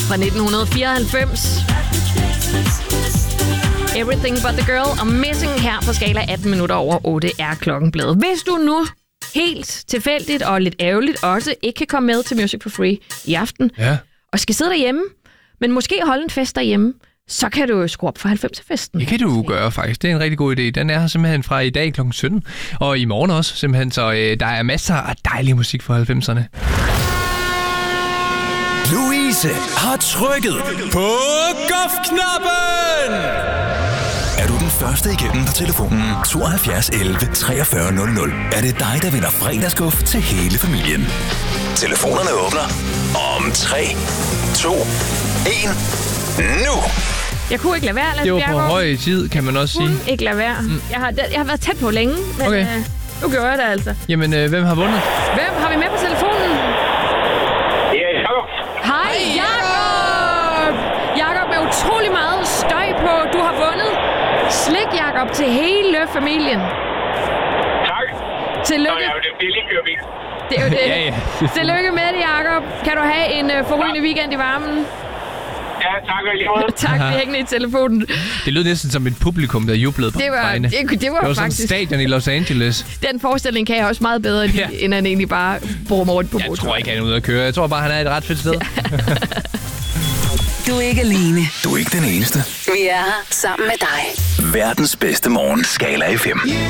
fra 1994. Everything But The Girl og Missing her på skala 18 minutter over 8 er klokken blevet. Hvis du nu helt tilfældigt og lidt ærgerligt også ikke kan komme med til Music for Free i aften, og skal sidde derhjemme, men måske holde en fest derhjemme, så kan du jo skrue op for 90'er-festen. Det kan du gøre, faktisk. Det er en rigtig god idé. Den er her simpelthen fra i dag kl. 17, og i morgen også simpelthen, så der er masser af dejlig musik fra 90'erne. Louise har trykket på golfknappen. Er du den første igennem på telefonen 72 11 43 00, er det dig, der vinder fredagsguf til hele familien. Telefonerne åbner om 3, 2, 1, nu! Jeg kunne ikke lade være, Det var på høj tid, kan man også sige. Jeg kunne ikke lade være. Jeg har været tæt på længe, men nu gør jeg det altså. Jamen, hvem har vundet? Hvem har vi med på telefonen? Det er Jacob. Hej, Jacob! Jacob, med utrolig meget støj på. Du har vundet slik, Jacob, til hele familien. Tak. Tillykke. Nå, ja, det er billigt, Købing. Det er jo det. Tillykke med det, Jacob. Kan du have en forrygende weekend i varmen? Ja, tak og lige måde. Tak for hængende i telefonen. Det lød næsten som et publikum, der jublede på vegne. Det var faktisk sådan stadion i Los Angeles. Den forestilling kan jeg også meget bedre, end han egentlig bare bruger rundt på motor. Jeg tror ikke, han er ude at køre. Jeg tror bare, han er et ret fedt sted. Du er ikke alene. Du er ikke den eneste. Vi er her sammen med dig. Verdens bedste morgen, Skala FM.